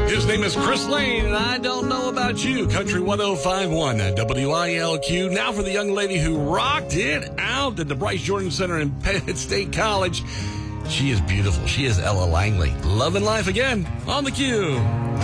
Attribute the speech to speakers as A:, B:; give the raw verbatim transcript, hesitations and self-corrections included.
A: His name is Chris Lane, and I don't know about you. Country one oh five point one, W I L Q. Now for the young lady who rocked it out at the Bryce Jordan Center in Penn State College. She is beautiful. She is Ella Langley. Love and Life again on the Q.